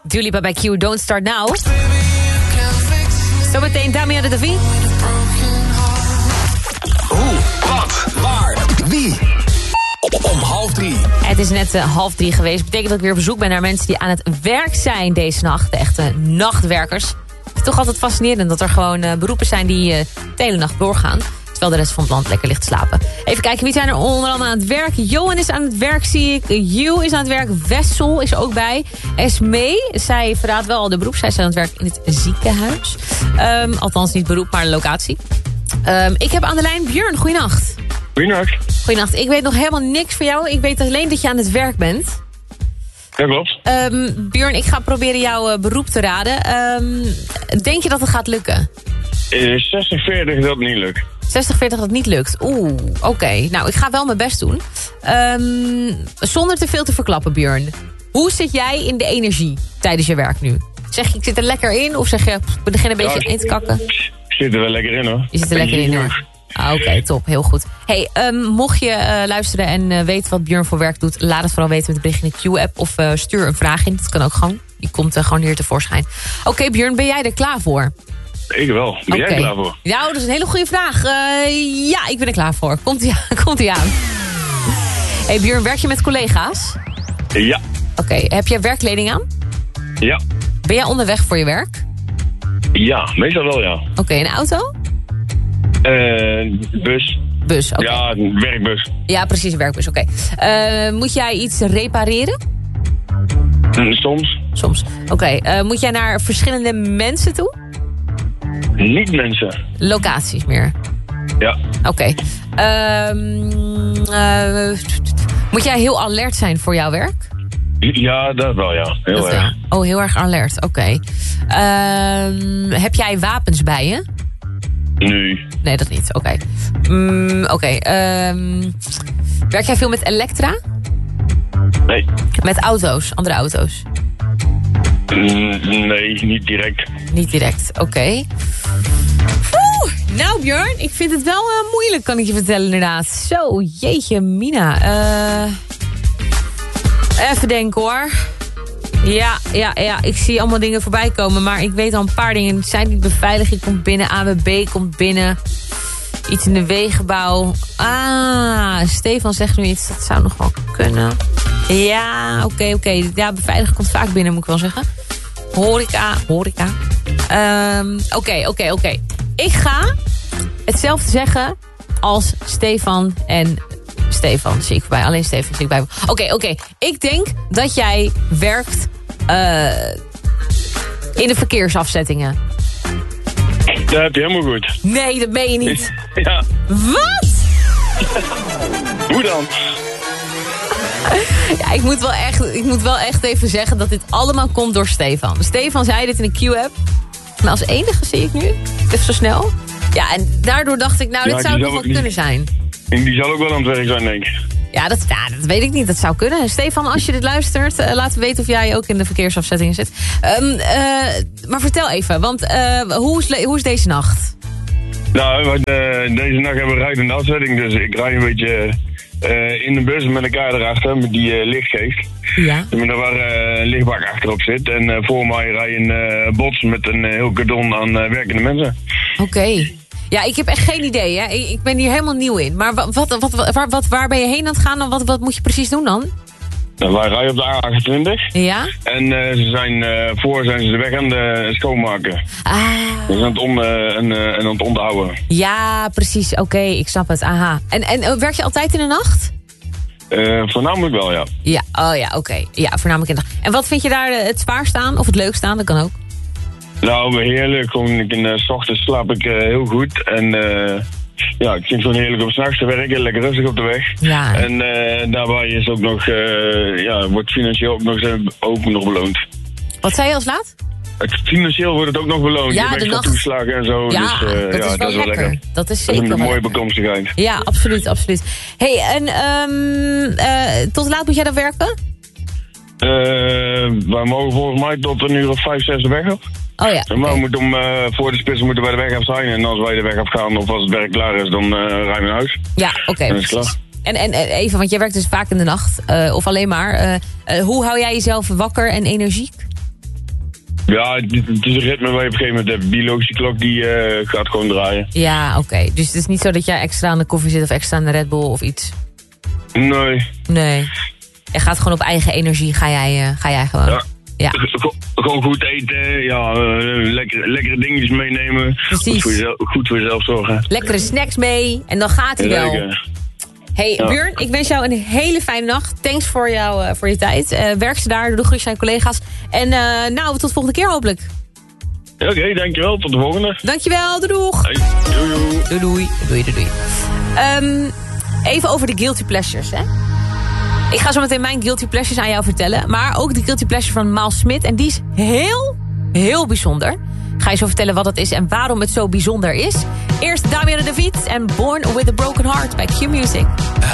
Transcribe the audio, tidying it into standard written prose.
Dua Lipa bij Q, Don't Start Now. Zometeen Damien de Davie. Hoe, wat, waar, wie? Om 2:30. Het is net 2:30 geweest. Betekent dat ik weer op bezoek ben naar mensen die aan het werk zijn deze nacht. De echte nachtwerkers. Het is toch altijd fascinerend dat er gewoon beroepen zijn die de hele nacht doorgaan. Terwijl de rest van het land lekker ligt te slapen. Even kijken, wie zijn er onder andere aan het werk? Johan is aan het werk, zie ik. Hugh is aan het werk. Wessel is er ook bij. Esmee, zij verraadt wel al de beroep. Zij is aan het werk in het ziekenhuis. Althans niet beroep, maar locatie. Ik heb aan de lijn Björn. Goeienacht. Goeienacht. Goeienacht. Ik weet nog helemaal niks van jou. Ik weet alleen dat je aan het werk bent. Ja, klopt. Björn, ik ga proberen jouw beroep te raden. Denk je dat het gaat lukken? 60-40 dat niet lukt. 60-40 dat het niet lukt. Oké. Nou, ik ga wel mijn best doen. Zonder te veel te verklappen, Björn. Hoe zit jij in de energie tijdens je werk nu? Zeg je, ik zit er lekker in? Of zeg je, ik begin een beetje in te kakken? Ik zit er wel lekker in, hoor. Je zit er lekker in, hoor. Oké, top. Heel goed. Hey, mocht je luisteren en weten wat Björn voor werk doet, laat het vooral weten met de bericht in de Q-app. Of stuur een vraag in. Dat kan ook gewoon. Die komt gewoon hier tevoorschijn. Oké, Björn, ben jij er klaar voor? Ik wel. Ben jij er klaar voor? Ja, dat is een hele goede vraag. Ja, ik ben er klaar voor. Komt-ie aan. Hey Björn, werk je met collega's? Ja. Oké, heb jij werkkleding aan? Ja. Ben jij onderweg voor je werk? Ja, meestal wel, ja. Oké, een auto? Bus. Bus, oké. Ja, een werkbus. Ja, precies, een werkbus, oké. Moet jij iets repareren? Soms. Oké, moet jij naar verschillende mensen toe? Niet mensen. Locaties meer? Ja. Oké. Moet jij heel alert zijn voor jouw werk? Ja, dat wel, ja. Heel erg. Oh, heel erg alert, oké. Heb jij wapens bij je? Nee, dat niet, oké. Oké. Werk jij veel met elektra? Nee. Met auto's, andere auto's? Nee, niet direct. Niet direct, oké. Nou Björn, ik vind het wel moeilijk, kan ik je vertellen inderdaad. Zo, jeetje mina. Even denken hoor. Ja, ik zie allemaal dingen voorbij komen, maar ik weet al een paar dingen. Zijn niet beveiliging komt binnen, AWB komt binnen. Iets in de wegenbouw. Stefan zegt nu iets, dat zou nog wel kunnen. Ja, oké. Ja, beveiliging komt vaak binnen, moet ik wel zeggen. Horeca. Oké. Ik ga hetzelfde zeggen als Stefan en Stefan zie ik bij. Alleen Stefan zie ik bij. Oké. Ik denk dat jij werkt in de verkeersafzettingen. Dat heb je helemaal goed. Nee, dat meen je niet. Ja. Wat? Hoe dan? Ja, ik moet wel echt even zeggen dat dit allemaal komt door Stefan. Stefan zei dit in de Q-app. Maar als enige zie ik nu. Even zo snel. Ja, en daardoor dacht ik, dit zou toch wel kunnen zijn. Die zal ook wel aan het werk zijn, denk ik. Ja, dat weet ik niet. Dat zou kunnen. Stefan, als je dit luistert, laat weten of jij ook in de verkeersafzettingen zit. Maar vertel even, want hoe is deze nacht? Nou, deze nacht hebben we rijdende afzetting. Dus ik rij een beetje in de bus met elkaar erachter, die licht geeft. Ja. Waar een lichtbak achterop zit. En voor mij rij een bots met een heel cordon aan werkende mensen. Oké. Ja, ik heb echt geen idee. Hè. Ik ben hier helemaal nieuw in. Maar waar ben je heen aan het gaan? En wat moet je precies doen dan? Nou, wij rijden op de A28. Ja? En zijn ze de weg aan het schoonmaken. Dus aan het onderhouden. Ja, precies. Oké, ik snap het. Aha. En werk je altijd in de nacht? Voornamelijk wel, ja. Ja, oké. Ja, voornamelijk in de nacht. En wat vind je daar het zwaarst aan? Of het leukst aan? Dat kan ook. Nou, heerlijk. S ochtends slaap ik heel goed. En ik vind het gewoon heerlijk om 's nachts te werken. Lekker rustig op de weg. Ja. En daarbij is ook nog, wordt financieel ook nog beloond. Wat zei je als laat? Financieel wordt het ook nog beloond. Ja, je bent toeslagen en zo. Ja, dus, dat is wel lekker. Dat is zeker een mooie lekker. bekomstigheid. Ja, absoluut. Hey, en tot laat moet jij dan werken? Wij mogen volgens mij tot een uur of 5, 6 de weg op. Oh ja. En we moeten voor de spits moeten wij de weg af zijn. En als wij de weg af gaan of als het werk klaar is, dan rijden we naar huis. Ja, oké. En is het klaar. En even, want jij werkt dus vaak in de nacht. Of alleen maar. Hoe hou jij jezelf wakker en energiek? Ja, het is een ritme waar je op een gegeven moment hebt. De biologische klok die gaat gewoon draaien. Ja, oké. Dus het is niet zo dat jij extra aan de koffie zit of extra aan de Red Bull of iets? Nee. Je gaat gewoon op eigen energie, ga jij gewoon. Ja. Gewoon goed eten, ja, lekkere dingetjes meenemen. Precies. Goed voor jezelf zorgen. Lekkere snacks mee en dan gaat hij wel. Hey ja. Björn, ik wens jou een hele fijne nacht. Thanks voor je tijd. Werk ze daar, doe de groetjes aan je collega's. En tot de volgende keer hopelijk. Oké, dankjewel. Tot de volgende. Dankjewel, doeg. Hey, doei. Even over de guilty pleasures, hè. Ik ga zo meteen mijn guilty pleasures aan jou vertellen. Maar ook de guilty pleasure van Miles Smith. En die is heel, heel bijzonder. Ik ga je zo vertellen wat het is en waarom het zo bijzonder is. Eerst Damian de David en Born with a Broken Heart bij Q Music.